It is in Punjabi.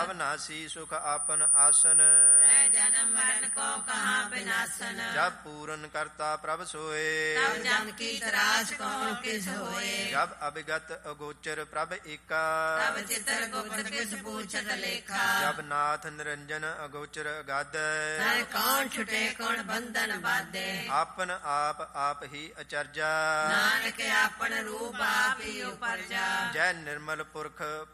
ਅਵਨਾਸੀ ਸੁਖ ਆਪਨ ਆਸਨ। ਜਨਮ ਮਰਨ ਕੋ ਕਹਾਂ ਬਿਨਾਸਨ। ਜਬ ਪੂਰਨ ਕਰਤਾ ਪ੍ਰਭ ਸੋਏ। ਤਬ ਜਨ ਕੀ ਤਰਾਸ ਕੌਣ ਕਿਸ ਹੋਏ। ਜਬ ਅਭਿਗਤ ਅਗੋਚਰ ਪ੍ਰਭ ਏਕਾ। ਤਬ ਚਿਤਰ ਗੁਪਤ ਕਿਸ ਪੂਛਤ ਲੇਖਾ। ਜਬ ਨਾਥ ਨਿਰੰਜਨ ਅਗੋਚਰ ਅਗਾਧੈ। ਤੈ ਕੌਣ ਛੁਟੇ ਕੌਣ ਬੰਧਨ ਬਾਧੇ। ਆਪਨ ਆਪ ਹੀ ਅਚਰਜਾ। ਨਾਨਕ ਆਪਨ ਰੂਪ ਆਪ ਹੀ ਉਪਰਜਾ। ਜੈ ਨਿਰਮਲ ਪੁਰਖ